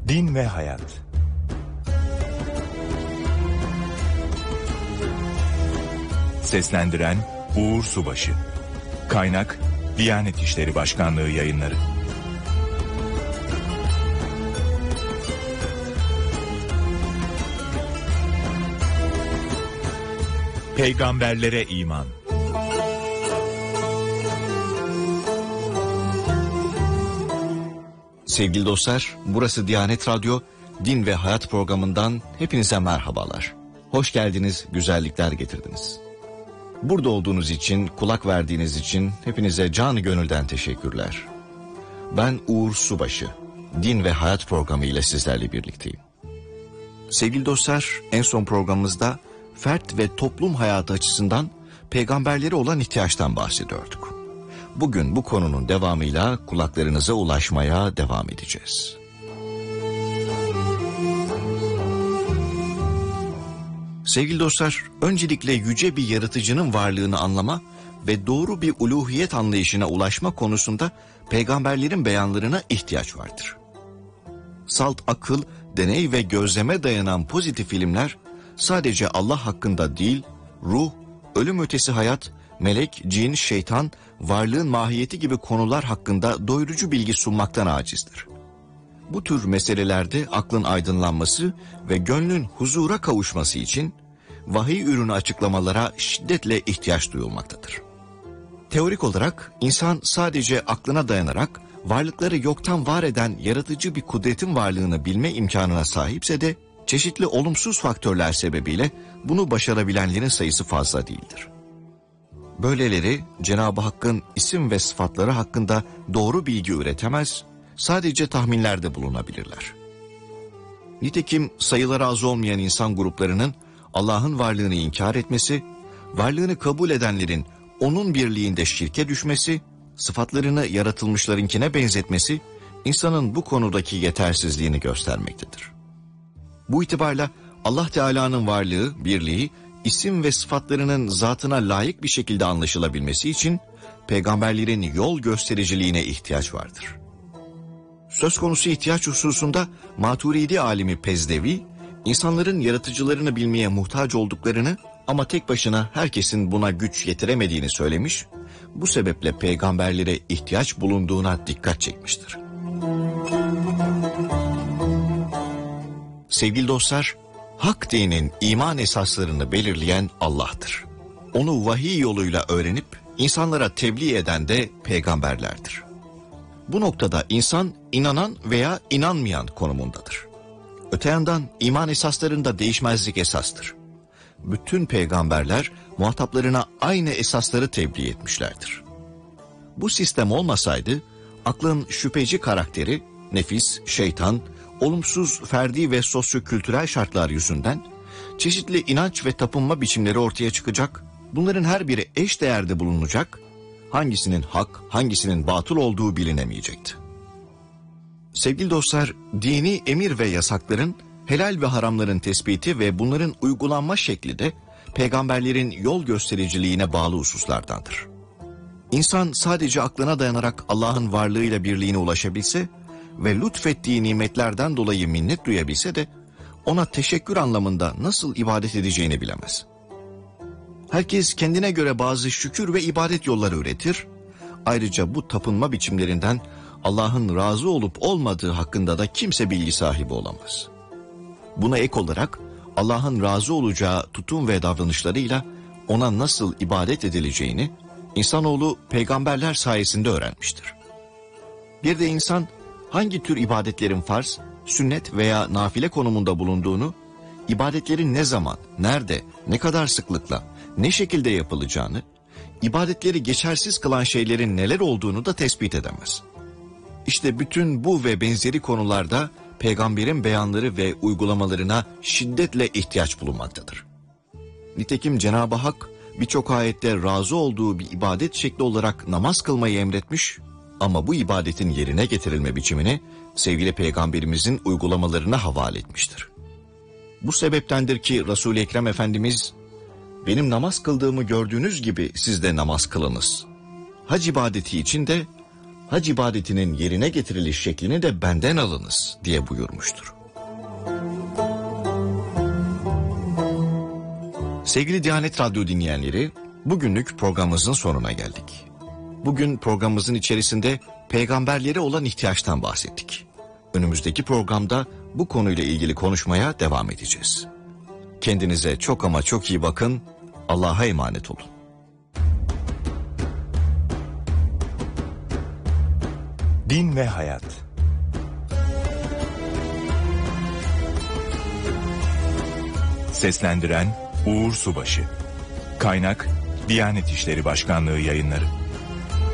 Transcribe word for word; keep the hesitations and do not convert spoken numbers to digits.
Din ve Hayat. Seslendiren Uğur Subaşı. Kaynak Diyanet İşleri Başkanlığı Yayınları. Peygamberlere iman. Sevgili dostlar, burası Diyanet Radyo, Din ve Hayat programından hepinize merhabalar. Hoş geldiniz, güzellikler getirdiniz. Burada olduğunuz için, kulak verdiğiniz için hepinize canı gönülden teşekkürler. Ben Uğur Subaşı, Din ve Hayat programı ile sizlerle birlikteyim. Sevgili dostlar, en son programımızda fert ve toplum hayatı açısından peygamberlere olan ihtiyaçtan bahsediyorduk. Bugün bu konunun devamıyla kulaklarınıza ulaşmaya devam edeceğiz. Sevgili dostlar, öncelikle yüce bir yaratıcının varlığını anlama ve doğru bir uluhiyet anlayışına ulaşma konusunda peygamberlerin beyanlarına ihtiyaç vardır. Salt akıl, deney ve gözleme dayanan pozitif filmler sadece Allah hakkında değil, ruh, ölüm ötesi hayat, melek, cin, şeytan, varlığın mahiyeti gibi konular hakkında doyurucu bilgi sunmaktan acizdir. Bu tür meselelerde aklın aydınlanması ve gönlün huzura kavuşması için vahiy ürünü açıklamalara şiddetle ihtiyaç duyulmaktadır. Teorik olarak insan sadece aklına dayanarak varlıkları yoktan var eden yaratıcı bir kudretin varlığını bilme imkanına sahipse de çeşitli olumsuz faktörler sebebiyle bunu başarabilenlerin sayısı fazla değildir. Böyleleri Cenab-ı Hakk'ın isim ve sıfatları hakkında doğru bilgi üretemez, sadece tahminlerde bulunabilirler. Nitekim sayıları az olmayan insan gruplarının Allah'ın varlığını inkar etmesi, varlığını kabul edenlerin onun birliğinde şirke düşmesi, sıfatlarını yaratılmışlarınkine benzetmesi, insanın bu konudaki yetersizliğini göstermektedir. Bu itibarla Allah Teala'nın varlığı, birliği, isim ve sıfatlarının zatına layık bir şekilde anlaşılabilmesi için peygamberlerin yol göstericiliğine ihtiyaç vardır. Söz konusu ihtiyaç hususunda Maturidi alimi Pezdevi, insanların yaratıcılarını bilmeye muhtaç olduklarını ama tek başına herkesin buna güç yetiremediğini söylemiş, bu sebeple peygamberlere ihtiyaç bulunduğuna dikkat çekmiştir. Sevgili dostlar, hak dinin iman esaslarını belirleyen Allah'tır. Onu vahiy yoluyla öğrenip insanlara tebliğ eden de peygamberlerdir. Bu noktada insan inanan veya inanmayan konumundadır. Öte yandan iman esaslarında değişmezlik esastır. Bütün peygamberler muhataplarına aynı esasları tebliğ etmişlerdir. Bu sistem olmasaydı aklın şüpheci karakteri, nefis, şeytan, olumsuz ferdi ve sosyokültürel şartlar yüzünden çeşitli inanç ve tapınma biçimleri ortaya çıkacak, bunların her biri eş değerde bulunacak, hangisinin hak, hangisinin batıl olduğu bilinemeyecekti. Sevgili dostlar, dini emir ve yasakların, helal ve haramların tespiti ve bunların uygulanma şekli de peygamberlerin yol göstericiliğine bağlı hususlardandır. İnsan sadece aklına dayanarak Allah'ın varlığıyla birliğine ulaşabilse ve lütfettiği nimetlerden dolayı minnet duyabilse de ona teşekkür anlamında nasıl ibadet edeceğini bilemez. Herkes kendine göre bazı şükür ve ibadet yolları üretir. Ayrıca bu tapınma biçimlerinden Allah'ın razı olup olmadığı hakkında da kimse bilgi sahibi olamaz. Buna ek olarak Allah'ın razı olacağı tutum ve davranışlarıyla ona nasıl ibadet edileceğini insanoğlu peygamberler sayesinde öğrenmiştir. Bir de insan hangi tür ibadetlerin farz, sünnet veya nafile konumunda bulunduğunu, ibadetlerin ne zaman, nerede, ne kadar sıklıkla, ne şekilde yapılacağını, ibadetleri geçersiz kılan şeylerin neler olduğunu da tespit edemez. İşte bütün bu ve benzeri konularda peygamberin beyanları ve uygulamalarına şiddetle ihtiyaç bulunmaktadır. Nitekim Cenab-ı Hak birçok ayette razı olduğu bir ibadet şekli olarak namaz kılmayı emretmiş ama bu ibadetin yerine getirilme biçimini sevgili peygamberimizin uygulamalarına havale etmiştir. Bu sebeptendir ki Resul-i Ekrem Efendimiz, benim namaz kıldığımı gördüğünüz gibi siz de namaz kılınız. Hac ibadeti için de hac ibadetinin yerine getiriliş şeklini de benden alınız diye buyurmuştur. Sevgili Diyanet Radyo dinleyenleri, bugünlük programımızın sonuna geldik. Bugün programımızın içerisinde peygamberlere olan ihtiyaçtan bahsettik. Önümüzdeki programda bu konuyla ilgili konuşmaya devam edeceğiz. Kendinize çok ama çok iyi bakın, Allah'a emanet olun. Din ve Hayat. Seslendiren Uğur Subaşı. Kaynak Diyanet İşleri Başkanlığı Yayınları.